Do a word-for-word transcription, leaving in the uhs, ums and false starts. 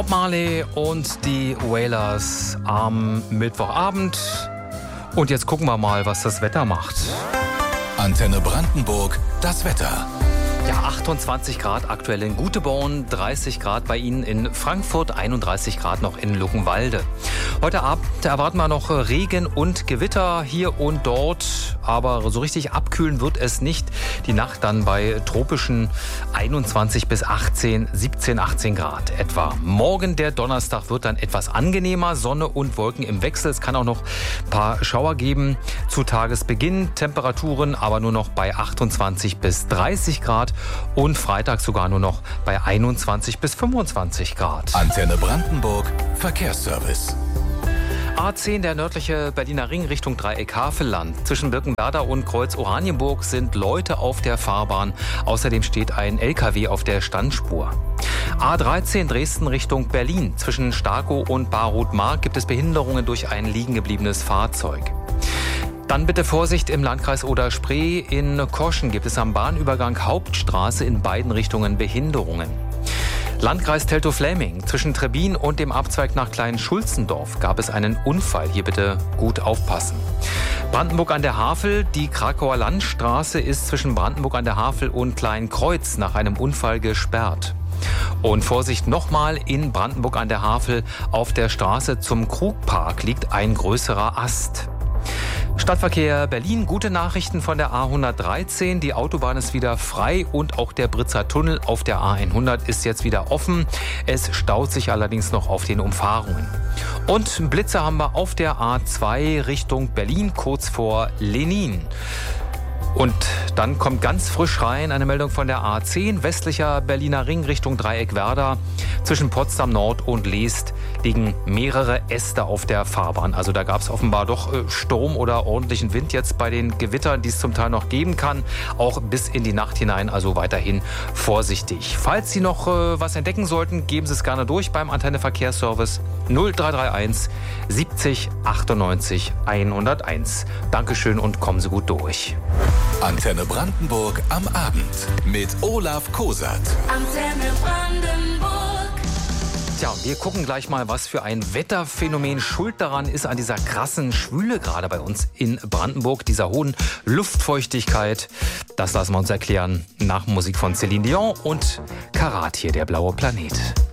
Bob Marley und die Wailers am Mittwochabend. Und jetzt gucken wir mal, was das Wetter macht. Antenne Brandenburg, das Wetter. Ja, achtundzwanzig Grad aktuell in Guteborn, dreißig Grad bei Ihnen in Frankfurt, einunddreißig Grad noch in Luckenwalde. Heute Abend erwarten wir noch Regen und Gewitter hier und dort, aber so richtig abkühlen wird es nicht. Die Nacht dann bei tropischen einundzwanzig bis achtzehn, siebzehn, achtzehn Grad etwa. Morgen, der Donnerstag, wird dann etwas angenehmer, Sonne und Wolken im Wechsel. Es kann auch noch ein paar Schauer geben zu Tagesbeginn. Temperaturen aber nur noch bei achtundzwanzig bis dreißig Grad. Und Freitag sogar nur noch bei einundzwanzig bis fünfundzwanzig Grad. Antenne Brandenburg, Verkehrsservice. A zehn, der nördliche Berliner Ring Richtung Dreieck-Havelland. Zwischen Birkenwerder und Kreuz Oranienburg sind Leute auf der Fahrbahn. Außerdem steht ein L K W auf der Standspur. A dreizehn, Dresden Richtung Berlin. Zwischen Starkow und Baroth-Mark gibt es Behinderungen durch ein liegengebliebenes Fahrzeug. Dann bitte Vorsicht im Landkreis Oder-Spree. In Koschen gibt es am Bahnübergang Hauptstraße in beiden Richtungen Behinderungen. Landkreis Teltow-Fläming. Zwischen Trebbin und dem Abzweig nach Klein-Schulzendorf gab es einen Unfall. Hier bitte gut aufpassen. Brandenburg an der Havel. Die Krakauer Landstraße ist zwischen Brandenburg an der Havel und Kleinkreuz nach einem Unfall gesperrt. Und Vorsicht nochmal, in Brandenburg an der Havel auf der Straße zum Krugpark liegt ein größerer Ast. Stadtverkehr Berlin, gute Nachrichten von der A hundertdreizehn. Die Autobahn ist wieder frei und auch der Britzer Tunnel auf der A hundert ist jetzt wieder offen. Es staut sich allerdings noch auf den Umfahrungen. Und Blitze haben wir auf der A zwei Richtung Berlin, kurz vor Lenin. Und dann kommt ganz frisch rein eine Meldung von der A zehn, westlicher Berliner Ring Richtung Dreieck-Werder. Zwischen Potsdam Nord und Leest liegen mehrere Äste auf der Fahrbahn. Also da gab es offenbar doch Sturm oder ordentlichen Wind jetzt bei den Gewittern, die es zum Teil noch geben kann. Auch bis in die Nacht hinein, also weiterhin vorsichtig. Falls Sie noch äh, was entdecken sollten, geben Sie es gerne durch beim Antenne Verkehrsservice null drei drei eins siebzig achtundneunzig hunderteins. Dankeschön und kommen Sie gut durch. Antenne Brandenburg am Abend mit Olaf Kosat. Antenne Brandenburg. Tja, wir gucken gleich mal, was für ein Wetterphänomen schuld daran ist an dieser krassen Schwüle gerade bei uns in Brandenburg, dieser hohen Luftfeuchtigkeit. Das lassen wir uns erklären nach Musik von Celine Dion und Karat hier, der blaue Planet.